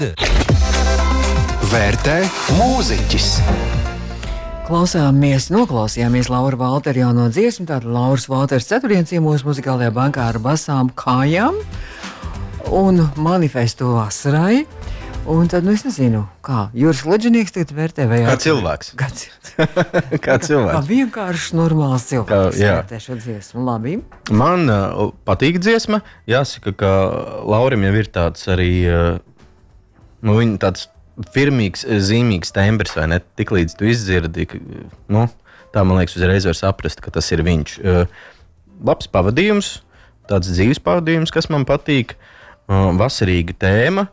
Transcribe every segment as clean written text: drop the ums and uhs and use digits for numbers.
Vērtē mūziķis. Noklausījāmies Laura Valtera jauno dziesmu. Tātad Lauras Valters ceturtdien ciemos muzikālajā bankā ar basām kājām un manifestu vasarai. Un tad, es nezinu, kā Juris Leģenieks tagad vērtē vai kā cilvēks. Kā cilvēks. Kā vienkārši normāls cilvēks vērtē šo dziesmu. Labi. Man patīk dziesma. Jāsaka, ka Laurim jau ir tāds arī, viņa tāds firmīgs, zīmīgs tembrs, vai ne? Tiklīdz tu izdzirdi, tā man liekas uzreiz var saprast, ka tas ir viņš. Labs pavadījums, tāds dzīves pavadījums, kas man patīk. Vasarīga tēma.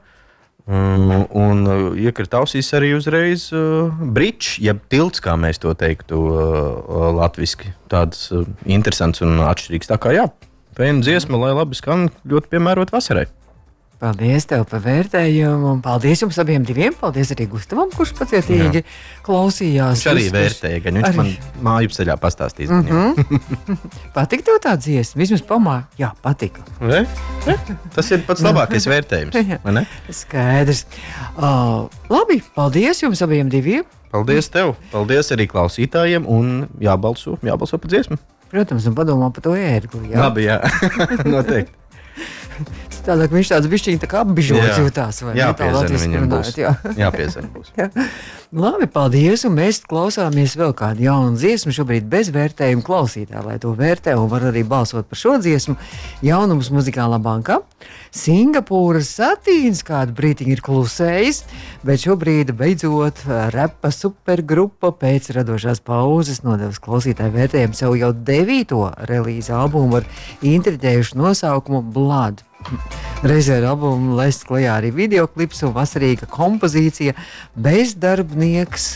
Un iekrīt ausīs arī uzreiz bridge, jeb tilts, kā mēs to teiktu latviski. Tāds interesants un atšķirīgs. Tā kā pēna dziesma, lai labi skan, ļoti piemērot vasarai. Paldies tev par vērtējumu. Paldies jums abiem diviem. Paldies arī Gustavam, kurš pacietīgi klausījās. Viņš arī vērtēja, gan viņš man māju ceļā pastāstīs. Patika tev tā dziesma? Vismaz pamāja. Jā, patika. Tas ir pats labākais vērtējums, vai ne? Skaidrs. Labi, paldies jums abiem diviem. Paldies tev. Paldies arī klausītājiem un jābalso par dziesmu. Protams, un padomā par to ērgli. Labi, jā. Noteikti. Tādāk viņš tāds bišķiņ tā kā apbižots jūtās. Jāpiezana viņam būs. Jāpiezana būs. Labi, paldies, un mēs klausāmies vēl kādu jaunu dziesmu, šobrīd bez vērtējuma klausītā, lai to vērtē, un var arī balsot par šo dziesmu. Jaunums muzikālā bankā. Singapūras satīns kādu brītiņu ir klusējis, bet šobrīd beidzot repa supergrupa pēc radošās pauzes nodevis klausītāju vērtējumu sev jau 9. relīza albumu ar intriģējušu nosaukumu Blood. Reizē ar albumu laists klajā arī videoklips un vasarīga kompozīcija Bezdarbnieks.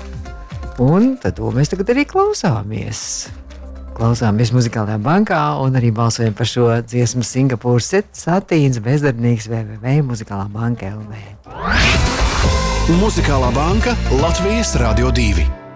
Un tad to mēs tagad arī klausāmies. Klausāmies muzikālajā bankā un arī balsojam par šo dziesmu Singapūras satīns Bezdarbnieks www.muzikālā banka LV. Muzikālā banka Latvijas Radio 2.